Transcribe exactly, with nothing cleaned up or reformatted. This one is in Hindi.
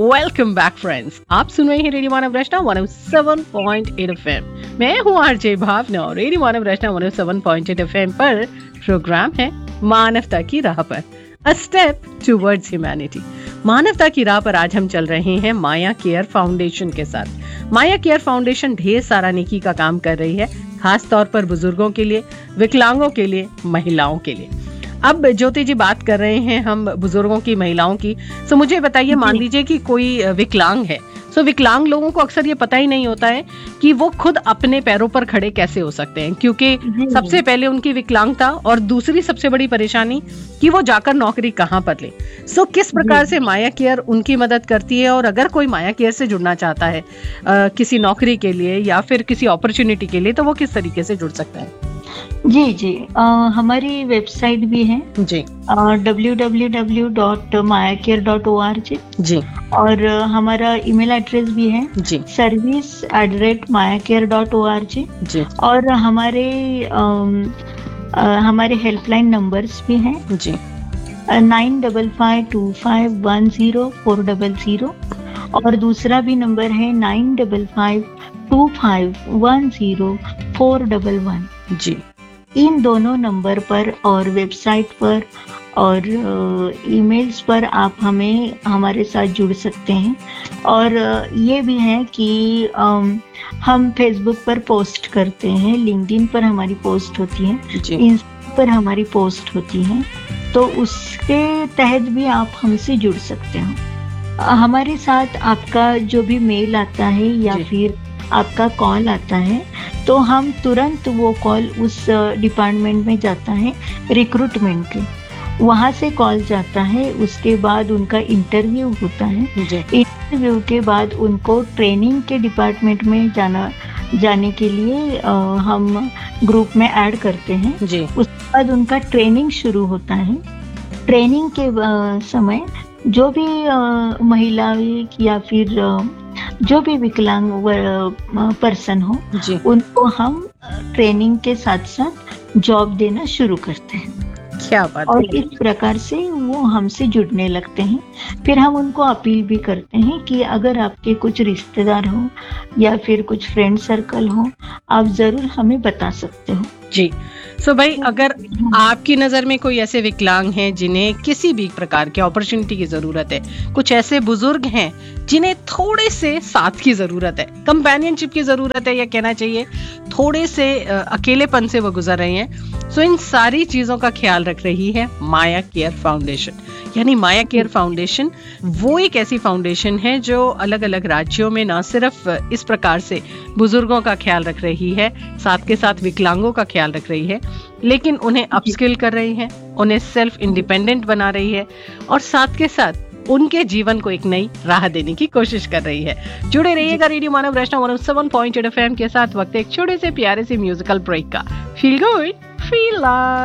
वेलकम बैक फ्रेंड्स, आप सुन रहे हैं रेडियो मानव रचना one O seven point eight FM. मैं हूँ आरजे भावना और रेडियो मानव रचना one O seven point eight FM पर प्रोग्राम है मानवता की राह पर, अ स्टेप टुवर्ड्स ह्यूमैनिटी। मानवता की राह पर आज हम चल रहे हैं माया केयर फाउंडेशन के साथ। माया केयर फाउंडेशन ढेर सारा नेकी का काम कर रही है, खास तौर पर बुजुर्गों के लिए, विकलांगों के लिए, महिलाओं के लिए। अब ज्योति जी बात कर रहे हैं हम बुजुर्गों की, महिलाओं की। सो मुझे बताइए, मान लीजिए कि कोई विकलांग है, सो विकलांग लोगों को अक्सर ये पता ही नहीं होता है कि वो खुद अपने पैरों पर खड़े कैसे हो सकते हैं, क्योंकि सबसे पहले उनकी विकलांगता और दूसरी सबसे बड़ी परेशानी कि वो जाकर नौकरी कहाँ पर ले। सो किस प्रकार से माया केयर उनकी मदद करती है, और अगर कोई माया केयर से जुड़ना चाहता है आ, किसी नौकरी के लिए या फिर किसी अपॉर्चुनिटी के लिए, तो वो किस तरीके से जुड़ सकता है? जी जी आ, हमारी वेबसाइट भी है जी, डब्ल्यू डब्ल्यू डब्ल्यू डॉट माया care dot O R G जी, और आ, हमारा ईमेल एड्रेस भी है जी, service at the rate Maya care dot O R G जी, और हमारे आम, आ, हमारे हेल्पलाइन नंबर्स भी हैं जी, nine double five to five one zero four double zero और दूसरा भी नंबर है nine double five to five one zero four double one. जी। इन दोनों नंबर पर और वेबसाइट पर और ईमेल्स पर आप हमें हमारे साथ जुड़ सकते हैं। और ये भी है कि हम फेसबुक पर पोस्ट करते हैं, लिंक्डइन पर हमारी पोस्ट होती है, इंस्टा पर हमारी पोस्ट होती है, तो उसके तहत भी आप हमसे जुड़ सकते हो। हमारे साथ आपका जो भी मेल आता है या फिर आपका कॉल आता है, तो हम तुरंत वो कॉल उस डिपार्टमेंट में जाता है, रिक्रूटमेंट के, वहाँ से कॉल जाता है। उसके बाद उनका इंटरव्यू होता है। इंटरव्यू के बाद उनको ट्रेनिंग के डिपार्टमेंट में जाना जाने के लिए आ, हम ग्रुप में ऐड करते हैं। उसके बाद उनका ट्रेनिंग शुरू होता है। ट्रेनिंग के आ, समय जो भी आ, महिला या फिर आ, जो भी विकलांग पर्सन हो, उनको हम ट्रेनिंग के साथ साथ जॉब देना शुरू करते हैं। क्या बात। और इस प्रकार से वो हमसे जुड़ने लगते हैं। फिर हम उनको अपील भी करते हैं कि अगर आपके कुछ रिश्तेदार हो या फिर कुछ फ्रेंड सर्कल हो, आप जरूर हमें बता सकते हो। जी। सो so भाई, अगर आपकी नजर में कोई ऐसे विकलांग हैं जिन्हें किसी भी प्रकार के अपॉर्चुनिटी की जरूरत है, कुछ ऐसे बुजुर्ग हैं जिन्हें थोड़े से साथ की जरूरत है, कंपेनियनशिप की जरूरत है, या कहना चाहिए थोड़े से अकेलेपन से वो गुजर रहे हैं, सो इन सारी चीजों का ख्याल रख रही है माया केयर फाउंडेशन। यानी माया केयर फाउंडेशन वो एक ऐसी फाउंडेशन है जो अलग अलग राज्यों में न सिर्फ इस प्रकार से बुजुर्गों का ख्याल रख रही है, साथ के साथ विकलांगों का ख्याल रख रही है, लेकिन उन्हें अपस्किल कर रही है, उन्हें सेल्फ इंडिपेंडेंट बना रही है, और साथ के साथ उनके जीवन को एक नई राह देने की कोशिश कर रही है। जुड़े रहिएगा रेडियो मानव रचना one O seven point eight FM के साथ। वक्त एक छोटे से प्यारे से म्यूजिकल ब्रेक का। Feel good, feel like.